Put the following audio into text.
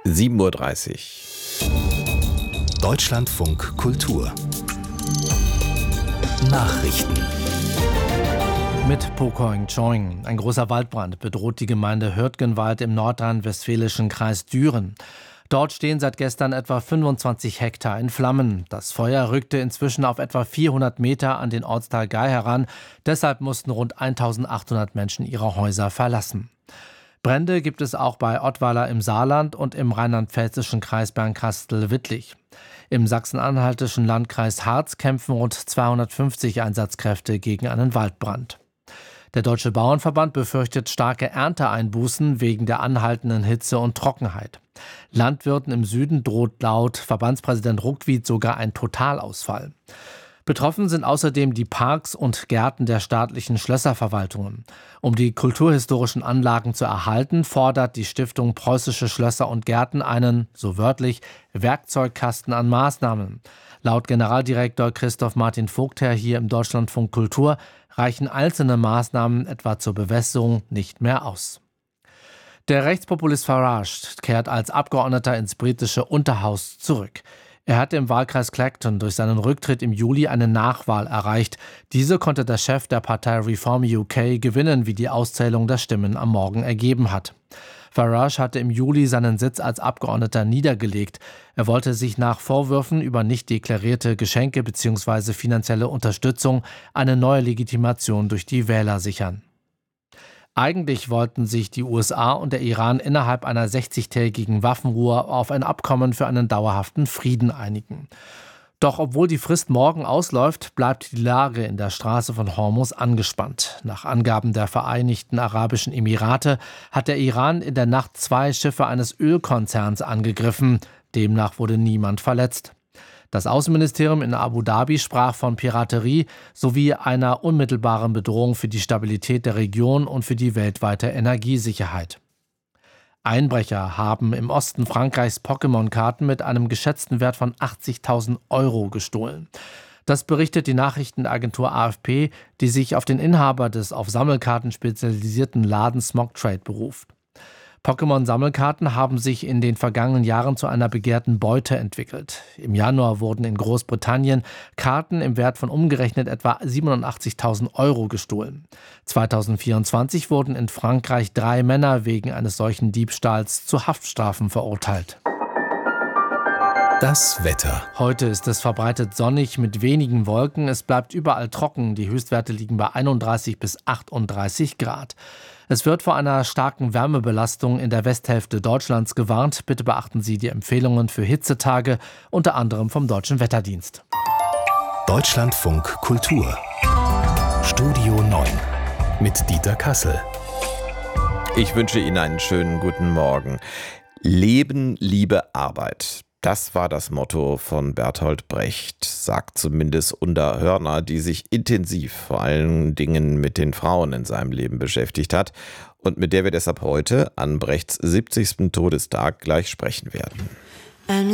7:30 Uhr. Deutschlandfunk Kultur Nachrichten mit Pokoing Choing. Ein großer Waldbrand bedroht die Gemeinde Hürtgenwald im nordrhein-westfälischen Kreis Düren. Dort stehen seit gestern etwa 25 Hektar in Flammen. Das Feuer rückte inzwischen auf etwa 400 Meter an den Ortsteil Gay heran. Deshalb mussten rund 1800 Menschen ihre Häuser verlassen. Brände gibt es auch bei Ottweiler im Saarland und im rheinland-pfälzischen Kreis Bernkastel-Wittlich. Im sachsen-anhaltischen Landkreis Harz kämpfen rund 250 Einsatzkräfte gegen einen Waldbrand. Der Deutsche Bauernverband befürchtet starke Ernteeinbußen wegen der anhaltenden Hitze und Trockenheit. Landwirten im Süden droht laut Verbandspräsident Ruckwied sogar ein Totalausfall. Betroffen sind außerdem die Parks und Gärten der staatlichen Schlösserverwaltungen. Um die kulturhistorischen Anlagen zu erhalten, fordert die Stiftung Preußische Schlösser und Gärten einen, so wörtlich, Werkzeugkasten an Maßnahmen. Laut Generaldirektor Christoph Martin Vogtherr hier im Deutschlandfunk Kultur reichen einzelne Maßnahmen etwa zur Bewässerung nicht mehr aus. Der Rechtspopulist Farage kehrt als Abgeordneter ins britische Unterhaus zurück. Er hatte im Wahlkreis Clacton durch seinen Rücktritt im Juli eine Nachwahl erreicht. Diese konnte der Chef der Partei Reform UK gewinnen, wie die Auszählung der Stimmen am Morgen ergeben hat. Farage hatte im Juli seinen Sitz als Abgeordneter niedergelegt. Er wollte sich nach Vorwürfen über nicht deklarierte Geschenke bzw. finanzielle Unterstützung eine neue Legitimation durch die Wähler sichern. Eigentlich wollten sich die USA und der Iran innerhalb einer 60-tägigen Waffenruhe auf ein Abkommen für einen dauerhaften Frieden einigen. Doch obwohl die Frist morgen ausläuft, bleibt die Lage in der Straße von Hormuz angespannt. Nach Angaben der Vereinigten Arabischen Emirate hat der Iran in der Nacht 2 Schiffe eines Ölkonzerns angegriffen. Demnach wurde niemand verletzt. Das Außenministerium in Abu Dhabi sprach von Piraterie sowie einer unmittelbaren Bedrohung für die Stabilität der Region und für die weltweite Energiesicherheit. Einbrecher haben im Osten Frankreichs Pokémon-Karten mit einem geschätzten Wert von 80.000 € gestohlen. Das berichtet die Nachrichtenagentur AFP, die sich auf den Inhaber des auf Sammelkarten spezialisierten Ladens Smogtrade beruft. Pokémon-Sammelkarten haben sich in den vergangenen Jahren zu einer begehrten Beute entwickelt. Im Januar wurden in Großbritannien Karten im Wert von umgerechnet etwa 87.000 € gestohlen. 2024 wurden in Frankreich 3 Männer wegen eines solchen Diebstahls zu Haftstrafen verurteilt. Das Wetter. Heute ist es verbreitet sonnig mit wenigen Wolken. Es bleibt überall trocken. Die Höchstwerte liegen bei 31 bis 38 Grad. Es wird vor einer starken Wärmebelastung in der Westhälfte Deutschlands gewarnt. Bitte beachten Sie die Empfehlungen für Hitzetage, unter anderem vom Deutschen Wetterdienst. Deutschlandfunk Kultur Studio 9 mit Dieter Kassel. Ich wünsche Ihnen einen schönen guten Morgen. Leben, Liebe, Arbeit. Das war das Motto von Bertolt Brecht, sagt zumindest Unda Hörner, die sich intensiv vor allen Dingen mit den Frauen in seinem Leben beschäftigt hat und mit der wir deshalb heute an Brechts 70. Todestag gleich sprechen werden.